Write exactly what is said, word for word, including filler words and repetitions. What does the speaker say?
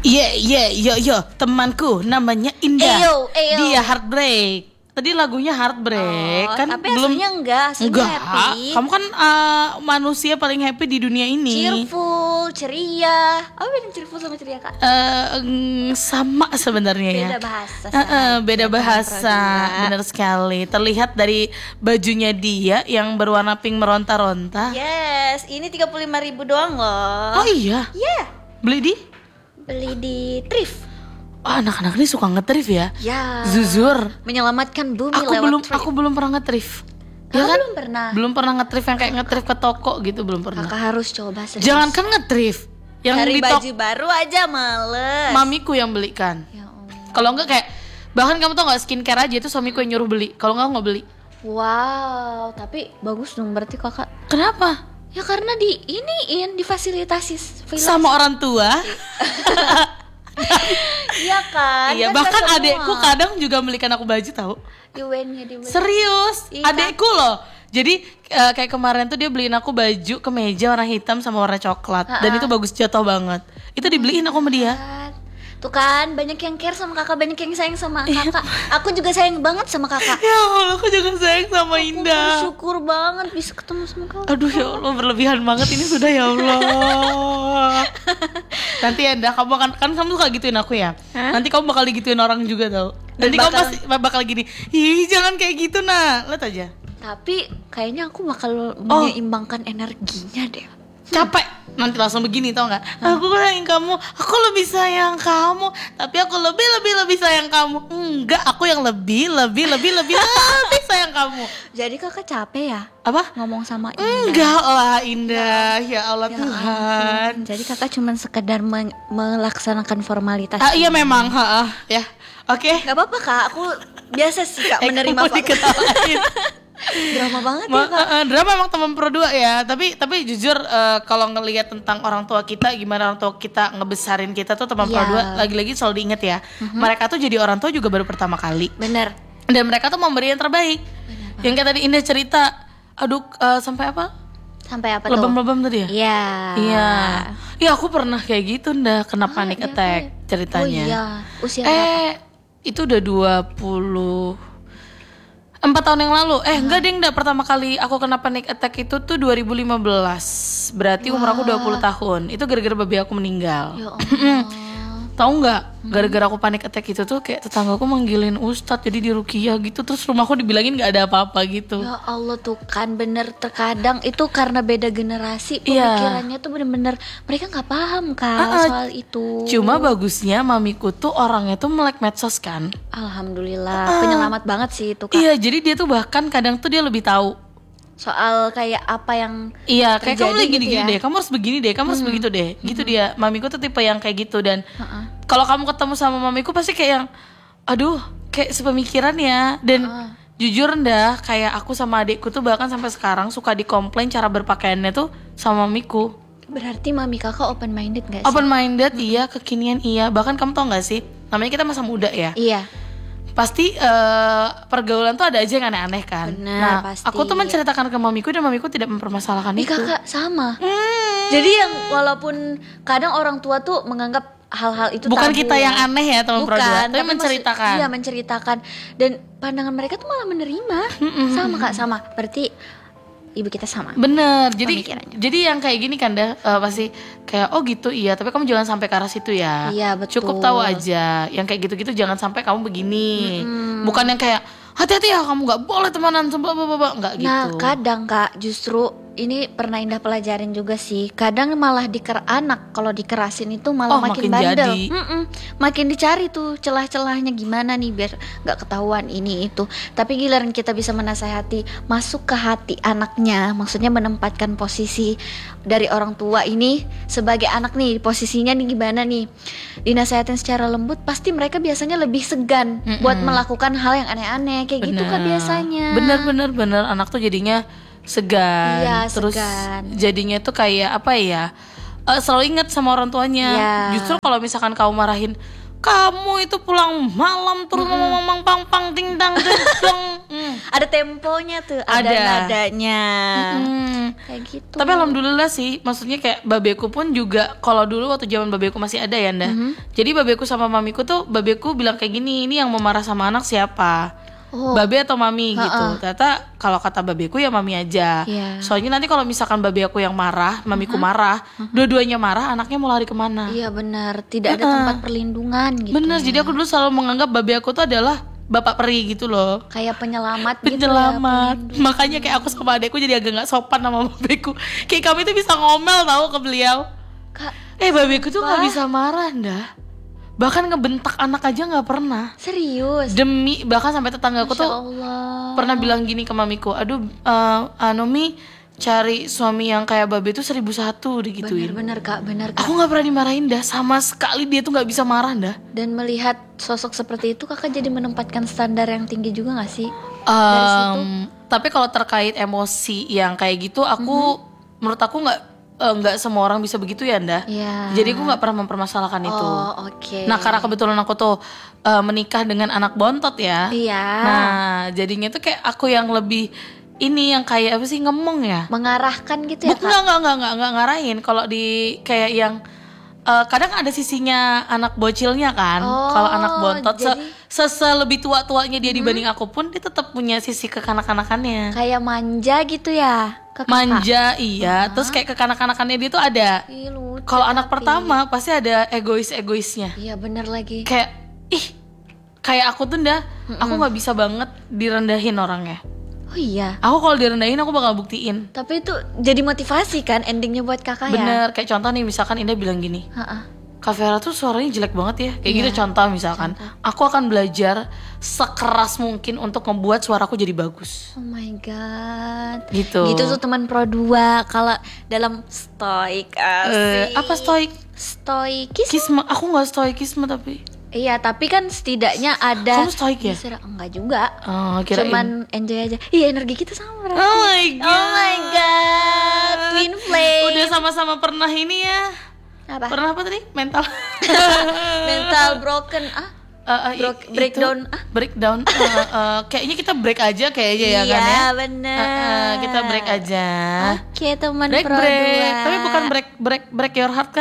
Iya, iya, iya, iya, temanku namanya Indah. Eyo, eyo. Dia Heartbreak. Tadi lagunya Heartbreak Oh, kan tapi belum. aslinya enggak, aslinya Enggak. happy. Kamu kan uh, manusia paling happy di dunia ini. Cheerful, ceria. Apa bedanya cheerful sama ceria, Kak? Eh, mm, sama sebenarnya ya. Beda bahasa. Eh, eh, beda saja, bahasa, Pradina. benar sekali. Terlihat dari bajunya dia yang berwarna pink meronta-ronta. Yes, ini tiga puluh lima ribu doang loh. Oh iya, Yeah, beli di? beli di thrift. Oh, anak-anak ini suka nge-thrift ya. Ya. Jujur, Menyelamatkan bumi aku lewat belum, thrift. aku belum pernah nge-thrift. Kakak belum pernah. Belum pernah nge-thrift yang kayak nge-thrift ke toko gitu, belum pernah. Kakak harus coba serius. Jangankan nge-thrift, yang Cari di toko baju baru aja males. mamiku yang belikan. Ya Allah. Kalau enggak kayak, bahkan kamu tau gak, skincare aja itu suamiku yang nyuruh beli. Kalau enggak aku nggak beli. Wow, tapi bagus dong berarti kakak. Kenapa? Ya karena di iniin difasilitasi Sama orang tua. Iya kan? Iya, Kan bahkan nggak semua. adekku kadang juga belikan aku baju tahu. Di W N-nya di W N. Serius, Iya. adekku loh. Jadi eh, kayak kemarin tuh dia beliin aku baju kemeja warna hitam sama warna coklat. Dan itu bagus, jatuh banget. Itu dibeliin aku sama dia. Kan? Tuh kan, banyak yang care sama kakak, banyak yang sayang sama Iya. kakak. Aku juga sayang banget sama kakak. Ya Allah, aku juga sayang sama Aku Indah. bersyukur banget bisa ketemu sama kakak. Aduh ya Allah, berlebihan banget ini sudah ya Allah. Nanti ya Indah, kamu akan, kan kamu suka gituin aku ya. Hah? Nanti kamu bakal digituin orang juga tau. Nanti kamu bakal- pasti bakal gini, ih jangan kayak gitu nah. Lihat aja. Tapi kayaknya aku bakal menyeimbangkan energinya deh. Capek nanti langsung begini tau nggak? Aku sayang kamu, aku lebih sayang kamu, tapi aku lebih lebih lebih sayang kamu. Enggak, aku yang lebih lebih lebih lebih lebih sayang kamu. Jadi kakak capek ya Apa? ngomong sama Indah? Enggak lah Indah, ya Allah Ya Tuhan. ampun. Jadi kakak cuma sekedar men- melaksanakan formalitas. Ah iya memang, ha, ah, ya. Oke. Gak apa-apa kak, aku biasa sih kak Eh, menerima kamu fakta. diketawain. Drama banget Ma- ya kak. eh, eh, drama emang teman pro dua ya. Tapi tapi jujur eh, kalau ngelihat tentang orang tua kita, gimana orang tua kita ngebesarin kita tuh teman pro Iya. dua, lagi-lagi selalu diinget ya. Mereka tuh jadi orang tua juga baru pertama kali. Bener. Dan mereka tuh memberi yang terbaik. Yang kayak tadi Indah cerita, aduh eh, sampai apa? Sampai apa tuh? Lebam-lebam tadi ya? Iya. Iya. Iya, aku pernah kayak gitu Ndah, kena Ah, panic iya, attack Kak. ceritanya. Oh iya. Usia berapa? Eh, itu udah dua puluh empat tahun yang lalu. Eh, enggak ding, enggak, pertama kali aku kena panic attack itu tuh dua ribu lima belas. Berarti umur aku dua puluh tahun. Itu gara-gara babi aku meninggal. Ya Allah. Tahu nggak? Gara-gara aku panic attack itu tuh kayak tetanggaku manggilin ustadz, jadi di ruqyah gitu, terus rumahku dibilangin nggak ada apa-apa gitu. Ya Allah tuh kan bener, terkadang itu karena beda generasi Iya. pemikirannya tuh bener-bener mereka nggak paham kan Ah, ah. soal itu. Cuma bagusnya mamiku tuh orangnya tuh melek medsos kan. Alhamdulillah penyelamat banget sih itu kak. Iya, jadi dia tuh bahkan kadang tuh dia lebih tahu. Soal kayak apa yang Iya, kayak kamu terjadi lagi gitu gini-gini ya. deh, kamu harus begini deh, kamu harus begitu deh. Gitu dia. Mamiku tuh tipe yang kayak gitu. Dan Heeh. kalau kamu ketemu sama mamiku pasti kayak yang, aduh, kayak sepemikiran ya. Dan jujur ndah, kayak aku sama adikku tuh bahkan sampai sekarang suka dikomplain cara berpakaiannya tuh sama mamiku. Berarti mami kakak open minded gak sih? Open minded, iya, kekinian iya. Bahkan kamu tau gak sih, namanya kita masa muda ya. Iya. Pasti eh, pergaulan tuh ada aja yang aneh-aneh kan. Benar, nah, pasti. aku tuh menceritakan ke mamiku dan mamiku tidak mempermasalahkan Nih itu. kakak sama. Hmm. Jadi yang walaupun kadang orang tua tuh menganggap hal-hal itu Bukan tabu. kita yang aneh ya teman Bukan, pro dua, tapi maksud- menceritakan. Iya menceritakan. Dan pandangan mereka tuh malah menerima. Sama kak, sama. Berarti ibu kita sama. Bener, jadi Pemikirannya. jadi yang kayak gini kan dah eh, pasti kayak oh gitu iya, tapi kamu jangan sampai ke arah situ ya. Iya, betul. Cukup tahu aja, yang kayak gitu-gitu jangan sampai kamu begini. Bukan yang kayak hati-hati ya kamu nggak boleh temenan sama bapak nggak gitu. Nah kadang kak justru ini pernah Indah pelajarin juga sih. Kadang malah diker anak kalau dikerasin itu malah Oh, makin, makin bandel. jadi. Mm-mm. Makin dicari tuh celah-celahnya gimana nih biar nggak ketahuan ini itu. Tapi giliran kita bisa menasehati masuk ke hati anaknya, maksudnya menempatkan posisi dari orang tua ini sebagai anak nih, posisinya nih gimana nih, dinasehatin secara lembut, pasti mereka biasanya lebih segan Mm-mm. buat melakukan hal yang aneh-aneh kayak gitu kak biasanya. Bener bener bener, anak tuh jadinya segan. Iya, Terus segan. jadinya tuh kayak apa ya? eh, selalu ingat sama orang tuanya. Iya. Justru kalau misalkan kamu marahin, kamu itu pulang malam terus ngomong mamang pang pang ting dang ding dong. Hmm. Ada temponya tuh, ada, Ada. nadanya. Hmm. Kayak gitu. Tapi alhamdulillah sih, maksudnya kayak babeku pun juga, kalau dulu waktu zaman babeku masih ada ya, Nda. Jadi babeku sama mamiku tuh, babeku bilang kayak gini, ini yang mau marah sama anak siapa? Oh. Babe atau mami Ha-ha. gitu. Ternyata kalau kata babeku ya mami aja. Iya. Soalnya nanti kalau misalkan babe aku yang marah, mamiku marah, dua-duanya marah, anaknya mau lari kemana? Iya benar, tidak ada tempat perlindungan gitu. Bener, ya. jadi aku dulu selalu menganggap babe aku tuh adalah bapak peri gitu loh. Kayak penyelamat gitu ya, Penyelamat. pelindung. Makanya kayak aku sama adekku jadi agak gak sopan sama babeku. Kayak kami tuh bisa ngomel tahu ke beliau. Kak, Eh babeku tuh gak bisa marah ndah. Bahkan ngebentak anak aja gak pernah. serius? Demi, bahkan sampai tetanggaku Masya tuh Allah. pernah bilang gini ke mamiku, aduh uh, Anomi cari suami yang kayak babe itu seribu satu digituin. Bener-bener kak, bener kak. Aku gak pernah dimarahin dah, sama sekali dia tuh gak bisa marah dah. Dan melihat sosok seperti itu, kakak jadi menempatkan standar yang tinggi juga gak sih? Dari situ? Um, tapi kalau terkait emosi yang kayak gitu, aku menurut aku nggak eh, nggak semua orang bisa begitu ya, Nda. Iya. Jadi aku nggak pernah mempermasalahkan itu. Oh oke. Nah karena kebetulan aku tuh eh, menikah dengan anak bontot ya. Iya. Nah jadinya tuh kayak aku yang lebih ini yang kayak apa sih ngomong ya? Mengarahkan gitu ya Bukan kak? nggak nggak nggak nggak ngarahin. Kalau di kayak yang eh, kadang ada sisinya anak bocilnya kan. Oh, Kalau anak bontot se, jadi- se, se lebih tua tuanya dia dibanding aku pun dia tetap punya sisi kekanak-kanakannya. Kayak manja gitu ya? Ke kakak? Manja iya, terus kayak kekanak-kanakannya dia tuh ada. Ih, lucu Kalau anak tapi. pertama pasti ada egois-egoisnya. Iya bener lagi. Kayak ih, kayak aku tuh ndah, aku nggak bisa banget direndahin orangnya. Oh iya. Aku kalau direndahin aku bakal buktiin. Tapi itu jadi motivasi kan endingnya buat kakak ya? Bener, kayak contoh nih misalkan Indah bilang gini, Ha-ha. Kak Vera tuh suaranya jelek banget ya. Kayak Iya, gitu contoh misalkan. Aku akan belajar sekeras mungkin untuk membuat suaraku jadi bagus. Oh my god. Gitu. Gitu tuh teman pro dua kalau dalam stoik Eh, asik. apa stoik? Stoikis? Kisme, aku nggak stoikisme tapi. Iya, tapi kan setidaknya ada. Kamu stoik ya? Bisa- enggak juga. Oh, kirain. Cuman enjoy aja. Iya, energi kita sama berarti. Oh my god. Oh my god. Twin flame. Udah sama-sama pernah ini ya. Apa? Pernah apa tadi? Mental. Mental broken. Ah, Eh, eh, i- Broke- itu, breakdown. Ah. Breakdown. Eh, eh, kayaknya kita break aja kayaknya ya kan ya. iya, Eh, bener. eh, kita break aja. Oke, teman Break pro break. dua. Tapi bukan break break break your heart kan?